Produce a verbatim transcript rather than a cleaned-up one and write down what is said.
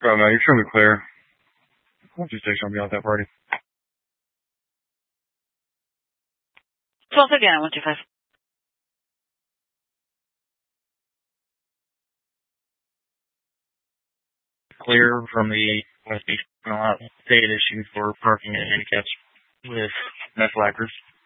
Oh no, you're extremely clear. What's your station? I'll be out that party. twelve thirty-nine, one two five. Clear from the West Beach. State issued for parking and handicaps with meth lacquers.